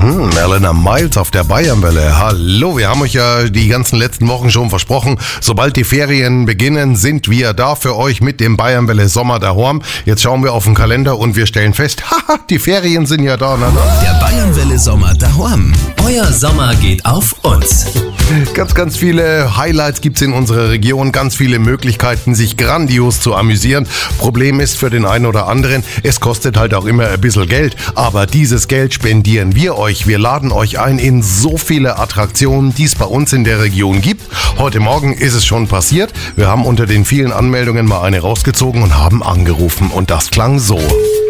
Elena Miles auf der Bayernwelle. Hallo, wir haben euch ja die ganzen letzten Wochen schon versprochen, sobald die Ferien beginnen, sind wir da für euch mit dem Bayernwelle Sommer daheim. Jetzt schauen wir auf den Kalender und wir stellen fest, haha, die Ferien sind ja da. Na? Der Bayernwelle Sommer daheim. Euer Sommer geht auf uns. Ganz viele Highlights gibt's in unserer Region, ganz viele Möglichkeiten, sich grandios zu amüsieren. Problem ist für den einen oder anderen, es kostet halt auch immer ein bisschen Geld, aber dieses Geld spendieren wir euch. Wir laden euch ein in so viele Attraktionen, die es bei uns in der Region gibt. Heute Morgen ist es schon passiert. Wir haben unter den vielen Anmeldungen mal eine rausgezogen und haben angerufen und das klang so.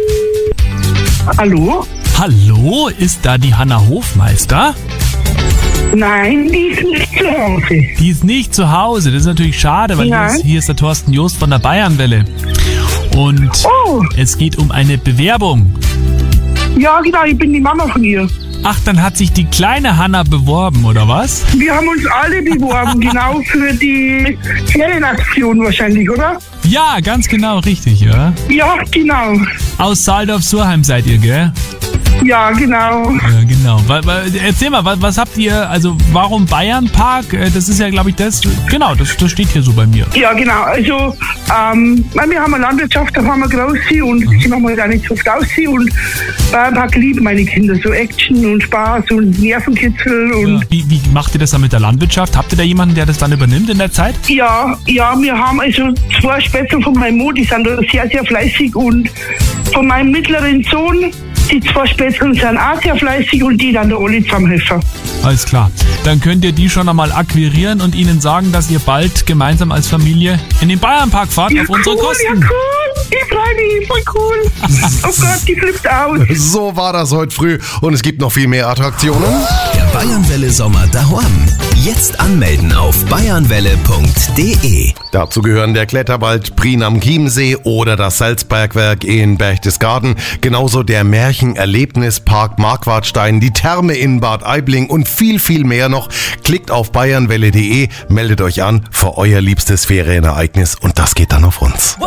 Hallo? Hallo, ist da die Hanna Hofmeister? Nein, die ist nicht zu Hause. Die ist nicht zu Hause, das ist natürlich schade, weil hier ist der Thorsten Joost von der Bayernwelle. Und es geht um eine Bewerbung. Ja, genau, ich bin die Mama von ihr. Ach, dann hat sich die kleine Hanna beworben, oder was? Wir haben uns alle beworben, genau für die Ferienaktion wahrscheinlich, oder? Ja, ganz genau, richtig, ja. Ja, genau. Aus Saldorf-Surheim seid ihr, gell? Ja, genau. Ja, genau. Erzähl mal, was habt ihr, also warum Bayernpark? Das ist ja, glaube ich, das steht hier so bei mir. Ja, genau. Also, wir haben eine Landwirtschaft, da fahren wir Grossi und die machen wir gar nicht so Grossi und Bayernpark lieben meine Kinder, so Action und Spaß und Nervenkitzel und... Ja. Wie macht ihr das dann mit der Landwirtschaft? Habt ihr da jemanden, der das dann übernimmt in der Zeit? Ja, wir haben also 2 Spätzle von meinem Mo, die sind sehr, sehr fleißig und von meinem mittleren Sohn, die 2 Spätzle sind auch sehr fleißig und die dann der Olli zusammenhelfen. Alles klar. Dann könnt ihr die schon einmal akquirieren und ihnen sagen, dass ihr bald gemeinsam als Familie in den Bayernpark fahrt auf unsere Kosten. Ja, cool. Ich freue mich, voll cool. Oh Gott, die flippt aus. So war das heute früh und es gibt noch viel mehr Attraktionen. Der Bayernwelle Sommer daheim. Jetzt anmelden auf bayernwelle.de. Dazu gehören der Kletterwald Prien am Chiemsee oder das Salzbergwerk in Berchtesgaden, genauso der Märchenerlebnispark Marquardstein, die Therme in Bad Aibling und viel, viel mehr noch. Klickt auf bayernwelle.de, meldet euch an für euer liebstes Ferienereignis und das geht dann auf uns.